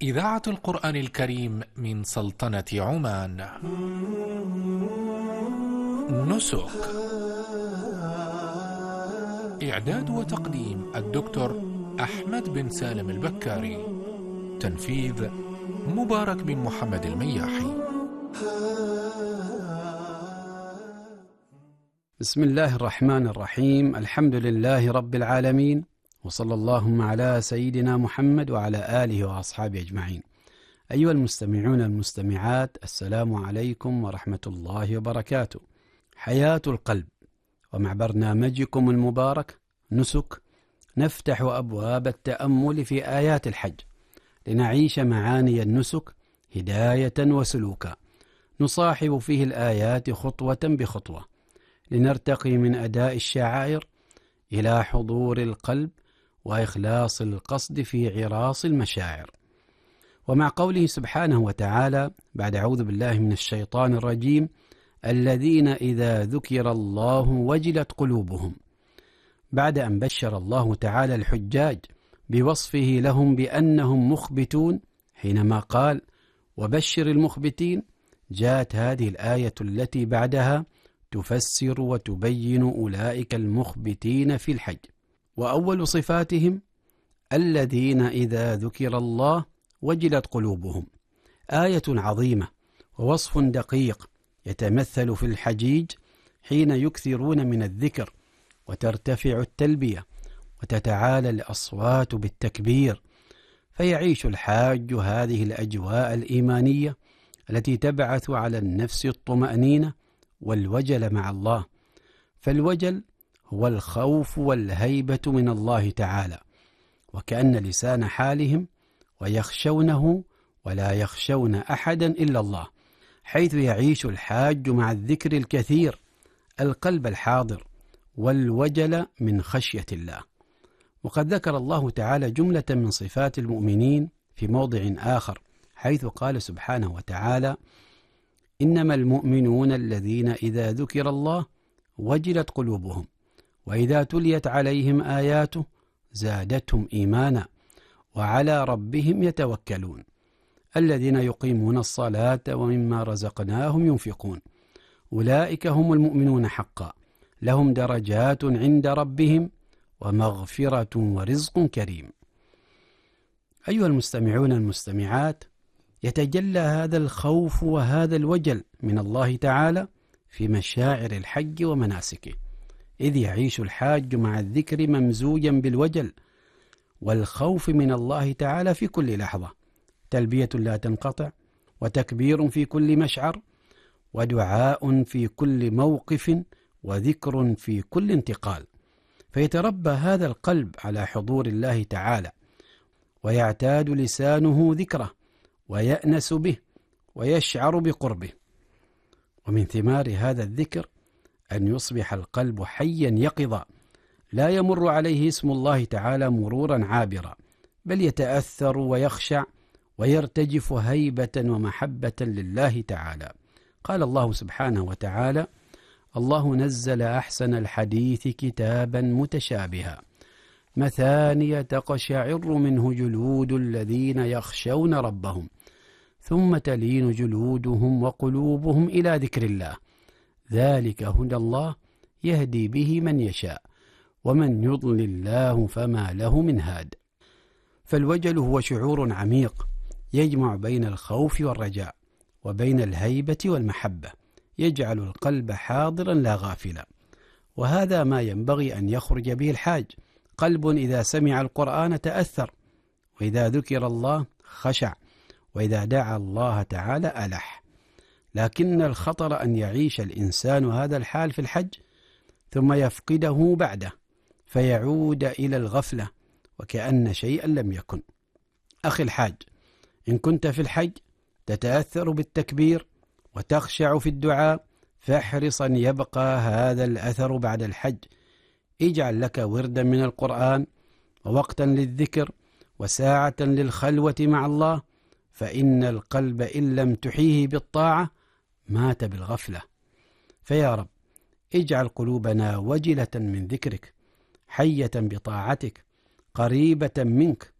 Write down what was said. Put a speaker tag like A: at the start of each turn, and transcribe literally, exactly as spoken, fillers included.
A: إذاعة القرآن الكريم من سلطنة عمان. نسك. إعداد وتقديم الدكتور أحمد بن سالم البكاري. تنفيذ مبارك بن محمد المياحي.
B: بسم الله الرحمن الرحيم. الحمد لله رب العالمين، وصلى اللهم على سيدنا محمد وعلى آله وأصحابه أجمعين. أيها المستمعون المستمعات، السلام عليكم ورحمة الله وبركاته. حياة القلب، ومع برنامجكم المبارك نسك نفتح أبواب التأمل في آيات الحج لنعيش معاني النسك هداية وسلوكا، نصاحب فيه الآيات خطوة بخطوة لنرتقي من أداء الشعائر إلى حضور القلب وإخلاص القصد في عراص المشاعر. ومع قوله سبحانه وتعالى بعد أعوذ بالله من الشيطان الرجيم: الذين إذا ذكر الله وجلت قلوبهم، بعد أن بشر الله تعالى الحجاج بوصفه لهم بأنهم مخبتون حينما قال: وبشر المخبتين، جاءت هذه الآية التي بعدها تفسر وتبين أولئك المخبتين في الحج. وأول صفاتهم الذين إذا ذكر الله وجلت قلوبهم، آية عظيمة ووصف دقيق يتمثل في الحجيج حين يكثرون من الذكر وترتفع التلبية وتتعالى الأصوات بالتكبير، فيعيش الحاج هذه الأجواء الإيمانية التي تبعث على النفس الطمأنينة والوجل مع الله. فالوجل هو الخوف والهيبة من الله تعالى، وكأن لسان حالهم ويخشونه ولا يخشون أحدا إلا الله، حيث يعيش الحاج مع الذكر الكثير القلب الحاضر والوجل من خشية الله. وقد ذكر الله تعالى جملة من صفات المؤمنين في موضع آخر، حيث قال سبحانه وتعالى: إنما المؤمنون الذين إذا ذكر الله وجلت قلوبهم وإذا تليت عليهم آياته زادتهم إيمانا وعلى ربهم يتوكلون الذين يقيمون الصلاة ومما رزقناهم ينفقون أولئك هم المؤمنون حقا لهم درجات عند ربهم ومغفرة ورزق كريم. أيها المستمعون المستمعات، يتجلى هذا الخوف وهذا الوجل من الله تعالى في مشاعر الحج ومناسكه، إذ يعيش الحاج مع الذكر ممزوجا بالوجل والخوف من الله تعالى في كل لحظة، تلبية لا تنقطع، وتكبير في كل مشعر، ودعاء في كل موقف، وذكر في كل انتقال. فيتربى هذا القلب على حضور الله تعالى، ويعتاد لسانه ذكره ويأنس به ويشعر بقربه. ومن ثمار هذا الذكر أن يصبح القلب حيا يقظا، لا يمر عليه اسم الله تعالى مرورا عابرا، بل يتأثر ويخشع ويرتجف هيبة ومحبة لله تعالى. قال الله سبحانه وتعالى: الله نزل أحسن الحديث كتابا متشابها مثانية تقشعر منه جلود الذين يخشون ربهم ثم تلين جلودهم وقلوبهم إلى ذكر الله ذلك هدى الله يهدي به من يشاء ومن يضلل الله فما له من هاد. فالوجل هو شعور عميق يجمع بين الخوف والرجاء وبين الهيبة والمحبة، يجعل القلب حاضرا لا غافلا. وهذا ما ينبغي أن يخرج به الحاج، قلب إذا سمع القرآن تأثر، وإذا ذكر الله خشع، وإذا دعا الله تعالى ألح. لكن الخطر أن يعيش الإنسان هذا الحال في الحج ثم يفقده بعده، فيعود إلى الغفلة وكأن شيئا لم يكن. أخي الحاج، إن كنت في الحج تتأثر بالتكبير وتخشع في الدعاء، فاحرص أن يبقى هذا الأثر بعد الحج. اجعل لك وردا من القرآن ووقتا للذكر وساعة للخلوة مع الله، فإن القلب إن لم تحيه بالطاعة مات بالغفلة. فيا رب اجعل قلوبنا وجلة من ذكرك، حية بطاعتك، قريبة منك،